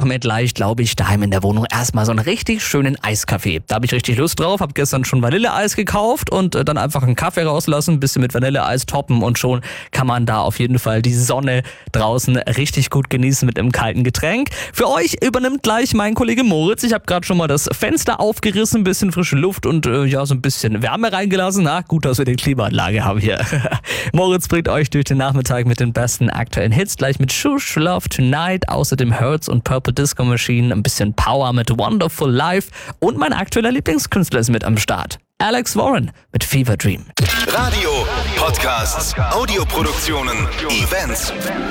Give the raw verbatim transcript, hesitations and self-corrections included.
mir gleich, glaube ich, daheim in der Wohnung erstmal so einen richtig schönen Eiskaffee. Da habe ich richtig Lust drauf, habe gestern schon Vanilleeis gekauft und äh, dann einfach einen Kaffee rauslassen, ein bisschen mit Vanilleeis toppen und schon kann man da auf jeden Fall die Sonne draußen richtig gut genießen mit einem kalten Getränk. Für euch übernimmt gleich mein Kollege Moritz. Ich habe gerade schon mal das Fenster aufgerissen, ein bisschen frische Luft und äh, ja, so ein bisschen Wärme reingelassen. Na, gut, dass wir die Klimaanlage haben hier. Moritz bringt euch durch den Nachmittag mit den besten aktuellen Hits, gleich mit Shush Love Tonight, außerdem Hurts und Purple Disco Machine, ein bisschen Power mit Wonderful Life und mein aktueller Lieblingskünstler ist mit am Start. Alex Warren mit Fever Dream. Radio, Podcasts, Audioproduktionen, Events.